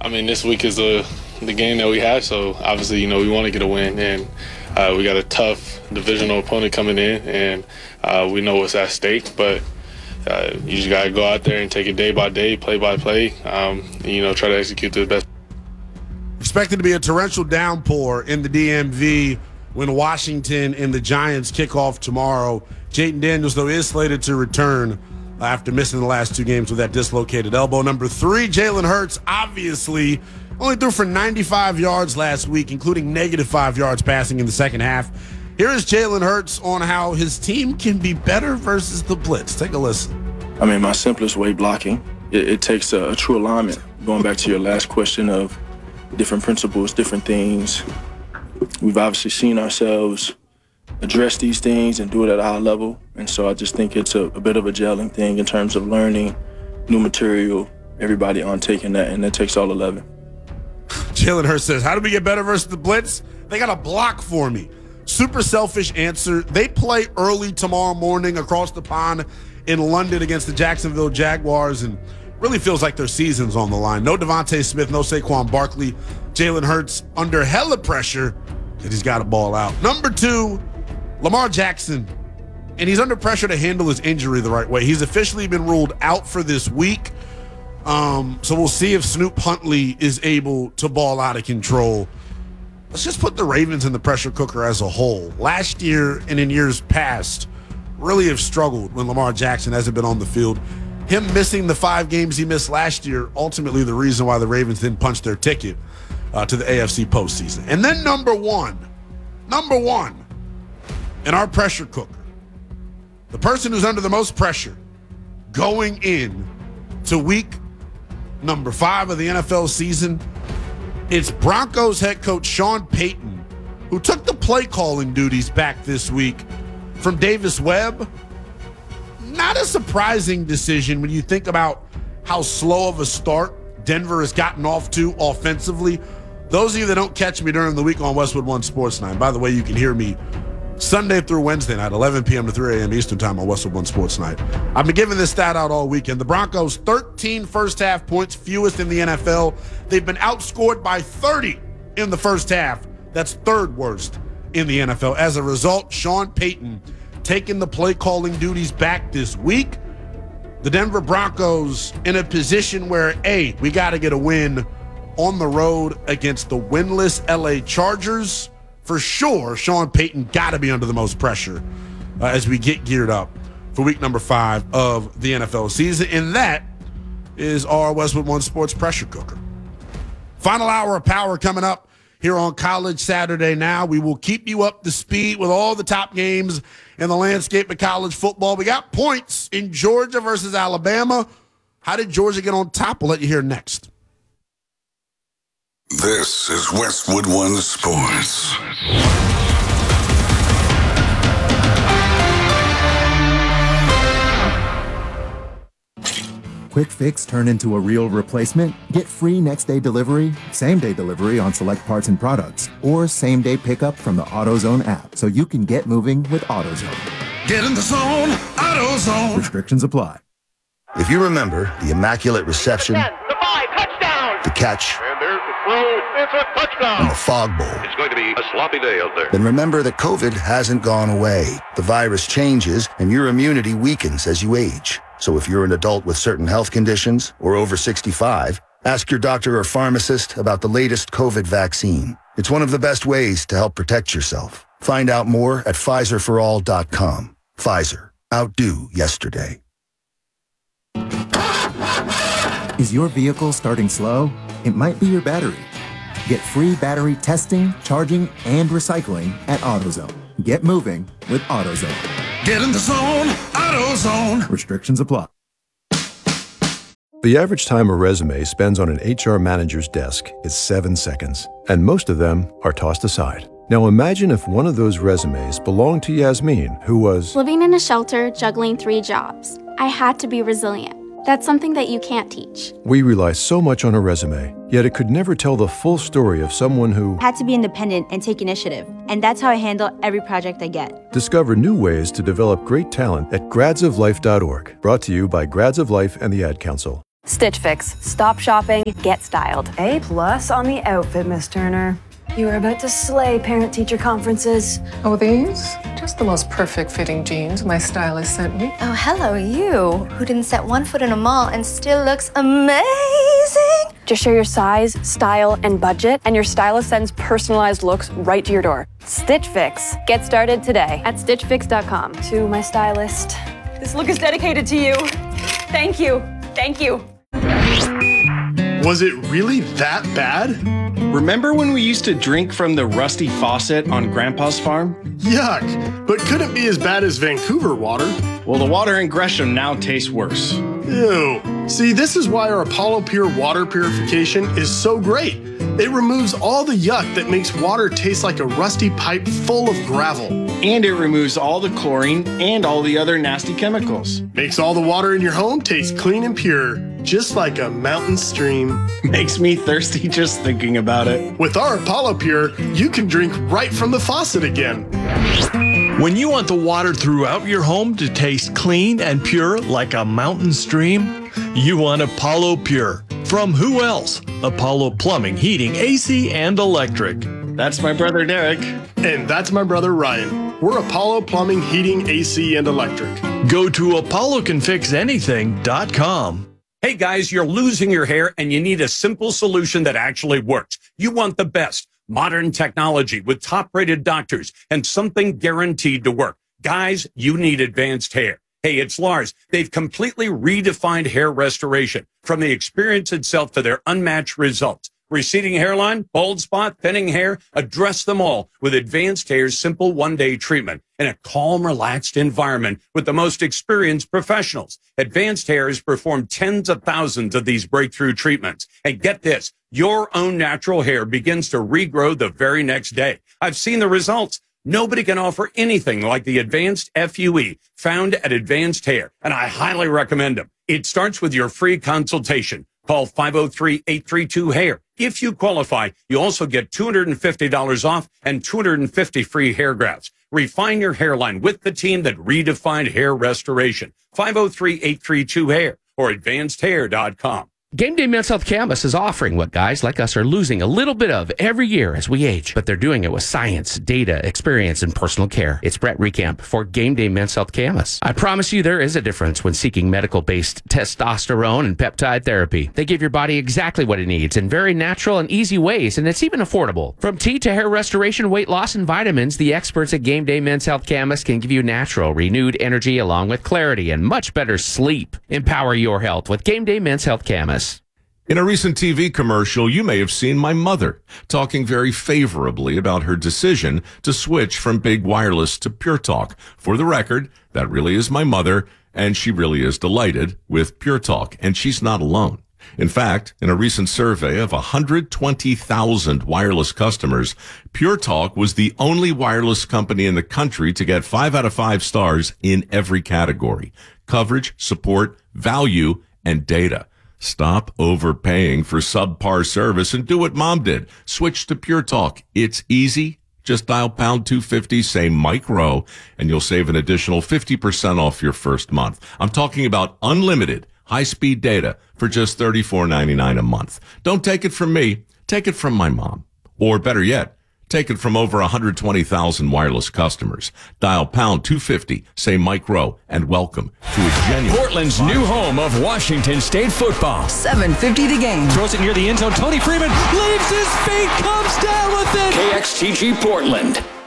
I mean, this week is the game that we have, so obviously, you know, we want to get a win, and we got a tough divisional opponent coming in, and we know what's at stake, but you just got to go out there and take it day by day, play by play, you know, try to execute to the best. Expected to be a torrential downpour in the DMV when Washington and the Giants kick off tomorrow. Jayden Daniels, though, is slated to return after missing the last 2 games with that dislocated elbow. Number 3, Jalen Hurts, obviously only threw for 95 yards last week, including -5 yards passing in the second half. Here is Jalen Hurts on how his team can be better versus the blitz. Take a listen. I mean, my simplest way, blocking. It takes a true alignment. Going back to your last question of different principles, different things. We've obviously seen ourselves address these things and do it at a high level. And so I just think it's a bit of a gelling thing in terms of learning new material, everybody on taking that, and that takes all 11. Jalen Hurts says, how do we get better versus the blitz? They got a block for me. Super selfish answer. They play early tomorrow morning across the pond in London against the Jacksonville Jaguars, and really feels like their season's on the line. No Devontae Smith, no Saquon Barkley. Jalen Hurts under hella pressure that he's got to ball out. Number 2, Lamar Jackson, and he's under pressure to handle his injury the right way. He's officially been ruled out for this week. So we'll see if Snoop Huntley is able to ball out of control. Let's just put the Ravens in the pressure cooker as a whole. Last year and in years past, really have struggled when Lamar Jackson hasn't been on the field. Him missing the 5 games he missed last year, ultimately the reason why the Ravens didn't punch their ticket to the AFC postseason. And then number one in our pressure cooker, the person who's under the most pressure going in to week number 5 of the NFL season, it's Broncos head coach Sean Payton, who took the play calling duties back this week from Davis Webb. Not a surprising decision when you think about how slow of a start Denver has gotten off to offensively. Those of you that don't catch me during the week on Westwood One Sports 9, by the way, you can hear me Sunday through Wednesday night, 11 p.m. to 3 a.m. Eastern time on Westwood One Sports Night. I've been giving this stat out all weekend. The Broncos, 13 first half points, fewest in the NFL. They've been outscored by 30 in the first half. That's 3rd worst in the NFL. As a result, Sean Payton taking the play calling duties back this week. The Denver Broncos in a position where, A, we got to get a win on the road against the winless LA Chargers. For sure, Sean Payton got to be under the most pressure as we get geared up for week number 5 of the NFL season. And that is our Westwood One Sports pressure cooker. Final hour of power coming up here on College Saturday Now. We will keep you up to speed with all the top games in the landscape of college football. We got points in Georgia versus Alabama. How did Georgia get on top? We'll let you hear next. This is Westwood One Sports. Quick fix turned into a real replacement? Get free next-day delivery, same-day delivery on select parts and products, or same-day pickup from the AutoZone app so you can get moving with AutoZone. Get in the zone, AutoZone. Restrictions apply. If you remember the immaculate reception, 10, the 5, touchdown! the catch, And there's the throw, it's a touchdown! and the fog bowl, It's going to be a sloppy day out there. then remember that COVID hasn't gone away. The virus changes, and your immunity weakens as you age. So if you're an adult with certain health conditions or over 65, ask your doctor or pharmacist about the latest COVID vaccine. It's one of the best ways to help protect yourself. Find out more at PfizerForAll.com. Pfizer. Outdo yesterday. Is your vehicle starting slow? It might be your battery. Get free battery testing, charging, and recycling at AutoZone. Get moving with AutoZone. Get in the zone, AutoZone. Restrictions apply. The average time a resume spends on an HR manager's desk is 7 seconds, and most of them are tossed aside. Now imagine if one of those resumes belonged to Yasmin, who was living in a shelter, juggling 3 jobs. I had to be resilient. That's something that you can't teach. We rely so much on a resume, yet it could never tell the full story of someone who had to be independent and take initiative. And that's how I handle every project I get. Discover new ways to develop great talent at gradsoflife.org. Brought to you by Grads of Life and the Ad Council. Stitch Fix. Stop shopping, get styled. A+ on the outfit, Miss Turner. You are about to slay parent-teacher conferences. Oh, these? Just the most perfect fitting jeans my stylist sent me. Oh, hello, you, who didn't set one foot in a mall and still looks amazing. Just share your size, style, and budget, and your stylist sends personalized looks right to your door. Stitch Fix. Get started today at stitchfix.com. To my stylist, this look is dedicated to you. Thank you. Thank you. Was it really that bad? Remember when we used to drink from the rusty faucet on Grandpa's farm? Yuck, but couldn't be as bad as Vancouver water. Well, the water in Gresham now tastes worse. Ew. See, this is why our Apollo Pure water purification is so great. It removes all the yuck that makes water taste like a rusty pipe full of gravel. And it removes all the chlorine and all the other nasty chemicals. Makes all the water in your home taste clean and pure, just like a mountain stream. Makes me thirsty just thinking about it. With our Apollo Pure, you can drink right from the faucet again. When you want the water throughout your home to taste clean and pure like a mountain stream, you want Apollo Pure. From who else? Apollo Plumbing, Heating, AC, and Electric. That's my brother Derek. And that's my brother Ryan. We're Apollo Plumbing, Heating, AC, and Electric. Go to ApolloCanFixAnything.com. Hey guys, you're losing your hair and you need a simple solution that actually works. You want the best. Modern technology with top-rated doctors and something guaranteed to work. Guys, you need Advanced Hair. Hey, it's Lars. They've completely redefined hair restoration, from the experience itself to their unmatched results. Receding hairline, bald spot, thinning hair, address them all with Advanced Hair's simple one-day treatment in a calm, relaxed environment with the most experienced professionals. Advanced Hair has performed tens of thousands of these breakthrough treatments. And get this, your own natural hair begins to regrow the very next day. I've seen the results. Nobody can offer anything like the Advanced FUE found at Advanced Hair, and I highly recommend them. It starts with your free consultation. Call 503-832-HAIR. If you qualify, you also get $250 off and 250 free hair grafts. Refine your hairline with the team that redefined hair restoration. 503-832-HAIR or advancedhair.com. Game Day Men's Health Canvas is offering what guys like us are losing a little bit of every year as we age, but they're doing it with science, data, experience, and personal care. It's Brett Recamp for Game Day Men's Health Canvas. I promise you there is a difference when seeking medical-based testosterone and peptide therapy. They give your body exactly what it needs in very natural and easy ways, and it's even affordable. From tea to hair restoration, weight loss, and vitamins, the experts at Game Day Men's Health Canvas can give you natural, renewed energy along with clarity and much better sleep. Empower your health with Game Day Men's Health Canvas. In a recent TV commercial, you may have seen my mother talking very favorably about her decision to switch from Big Wireless to Pure Talk. For the record, that really is my mother, and she really is delighted with Pure Talk, and she's not alone. In fact, in a recent survey of 120,000 wireless customers, Pure Talk was the only wireless company in the country to get 5 out of 5 stars in every category: coverage, support, value, and data. Stop overpaying for subpar service and do what Mom did. Switch to Pure Talk. It's easy. Just dial pound 250, say Mike Rowe, and you'll save an additional 50% off your first month. I'm talking about unlimited high-speed data for just $34.99 a month. Don't take it from me. Take it from my mom. Or better yet, take it from over 120,000 wireless customers. Dial pound 250, say Mike Rowe, and welcome to a genuine... Portland's new home of Washington State football. 7:50 the game. Throws it near the end zone. Tony Freeman leaves his feet, comes down with it. KXTG Portland.